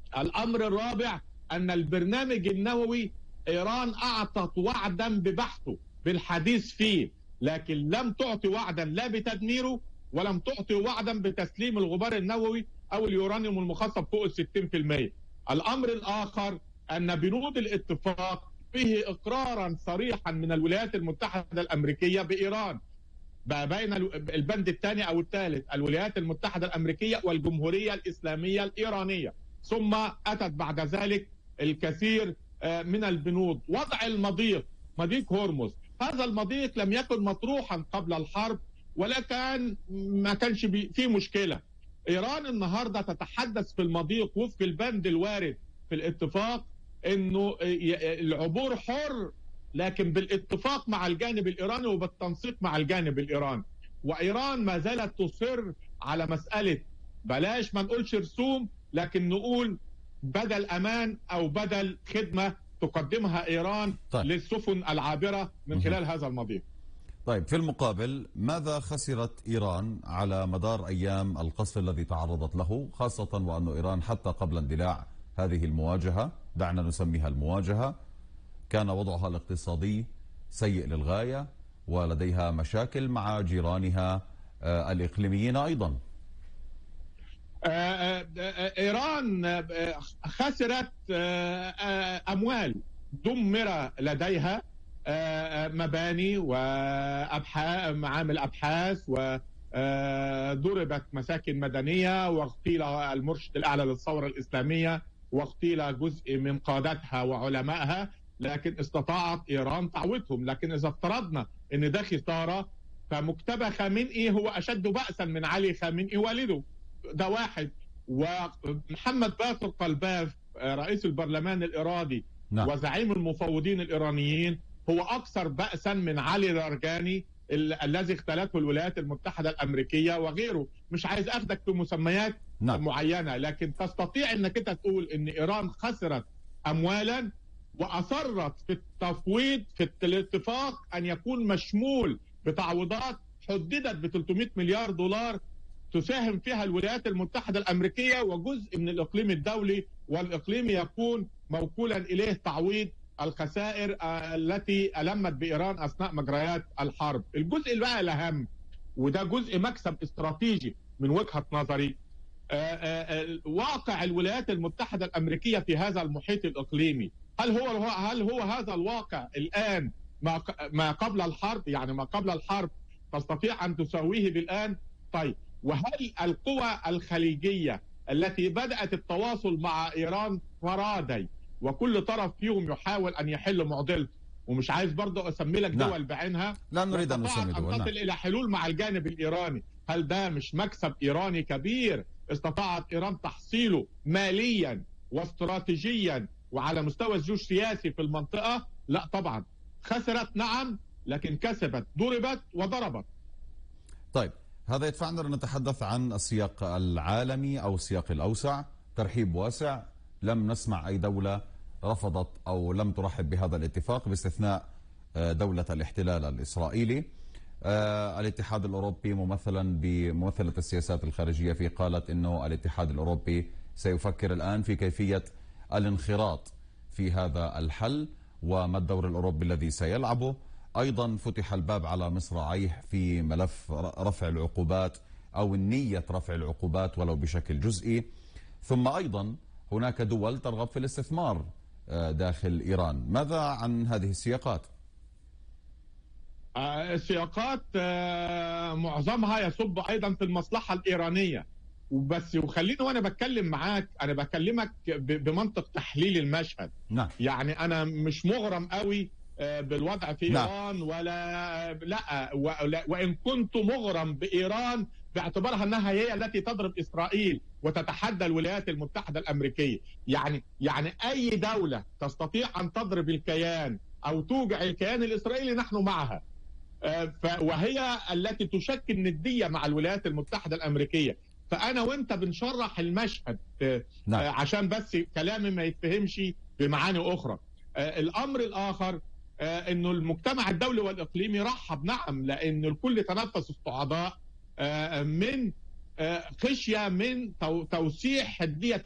الأمر الرابع أن البرنامج النووي إيران أعطت وعدا ببحثه بالحديث فيه، لكن لم تعطي وعدا لا بتدميره ولم تعطي وعدا بتسليم الغبار النووي أو اليورانيوم المخصب فوق ال 60%. الأمر الآخر أن بنود الاتفاق فيه إقرارا صريحا من الولايات المتحدة الأمريكية بإيران بين البند الثاني أو الثالث، الولايات المتحدة الأمريكية والجمهورية الإسلامية الإيرانية، ثم أتت بعد ذلك الكثير من البنود. وضع المضيق، مضيق هرمز، هذا المضيق لم يكن مطروحا قبل الحرب ولكن ما كانش فيه مشكلة. إيران النهاردة تتحدث في المضيق وفق البند الوارد في الاتفاق أنه العبور حر، لكن بالاتفاق مع الجانب الإيراني وبالتنسيق مع الجانب الإيراني. وإيران ما زالت تصر على مسألة بلاش ما نقولش رسوم، لكن نقول بدل أمان أو بدل خدمة تقدمها إيران للسفن العابرة من خلال هذا المضيق. طيب، في المقابل ماذا خسرت إيران على مدار أيام القصف الذي تعرضت له، خاصة وأن إيران حتى قبل اندلاع هذه المواجهة، دعنا نسميها المواجهة، كان وضعها الاقتصادي سيء للغاية ولديها مشاكل مع جيرانها الإقليميين أيضا؟ إيران خسرت أموال، دمر لديها مباني ومعامل أبحاث، وضربت مساكن مدنية، واغتيل المرشد الأعلى للثورة الإسلامية، واغتيل جزء من قادتها وعلمائها، لكن استطاعت إيران تعويضهم. لكن إذا افترضنا أن ده خسارة، فمجتبى خامنئي هو أشد بأسا من علي خامنئي والده، ده واحد. ومحمد باقر قلباف رئيس البرلمان الإيراني وزعيم المفوضين الإيرانيين هو أكثر بأسا من علي لارجاني الذي اختلته الولايات المتحدة الأمريكية وغيره. مش عايز أخدك في مسميات معينة، لكن تستطيع أنك انت تقول أن إيران خسرت أموالا وأصرت في التفويض في الاتفاق أن يكون مشمول بتعويضات حددت ب 300 مليار دولار تساهم فيها الولايات المتحدة الأمريكية وجزء من الإقليم الدولي، والإقليم يكون موكولا إليه تعويض الخسائر التي ألمت بإيران أثناء مجريات الحرب. الجزء اللي بقى الأهم، وده جزء مكسب استراتيجي من وجهة نظري، واقع الولايات المتحدة الأمريكية في هذا المحيط الإقليمي، هل هو هذا الواقع الآن ما قبل الحرب؟ يعني ما قبل الحرب تستطيع أن تساويه بالآن؟ طيب، وهل القوى الخليجية التي بدأت التواصل مع إيران فرادي وكل طرف فيهم يحاول أن يحل معضلته، ومش عايز برضه أسمي لك دول بعينها، لا نريد أن نسمي دول، تصل إلى حلول مع الجانب الإيراني، هل ده مش مكسب إيراني كبير استطاعت إيران تحصيله ماليا واستراتيجيا وعلى مستوى الجيوسياسي في المنطقة؟ لا طبعا، خسرت نعم، لكن كسبت، ضربت وضربت. طيب، هذا يدفعنا لنتحدث عن السياق العالمي أو السياق الأوسع. ترحيب واسع، لم نسمع أي دولة رفضت أو لم ترحب بهذا الاتفاق باستثناء دولة الاحتلال الإسرائيلي. الاتحاد الأوروبي ممثلا بممثلة السياسات الخارجية فيه قالت أنه الاتحاد الأوروبي سيفكر الآن في كيفية الانخراط في هذا الحل وما الدور الأوروبي الذي سيلعبه. أيضا فتح الباب على مصراعيه في ملف رفع العقوبات أو النية رفع العقوبات ولو بشكل جزئي. ثم أيضا هناك دول ترغب في الاستثمار داخل إيران. ماذا عن هذه السياقات؟ السياقات معظمها يصب أيضا في المصلحة الإيرانية وبس. وخليني وأنا بتكلم معاك أنا بكلمك بمنطق تحليل المشهد. يعني أنا مش مغرم قوي بالوضع في إيران لا وإن كنت مغرم بإيران باعتبارها أنها هي التي تضرب إسرائيل وتتحدى الولايات المتحدة الأمريكية. يعني أي دولة تستطيع أن تضرب الكيان أو توجع الكيان الإسرائيلي نحن معها، وهي التي تشكل ندية مع الولايات المتحدة الأمريكية. فأنا وإنت بنشرح المشهد عشان بس كلامي ما يتفهمش بمعاني أخرى. الأمر الآخر انه المجتمع الدولي والاقليمي رحب نعم، لان الكل تنفس الصعداء من خشيه من توسيع حديه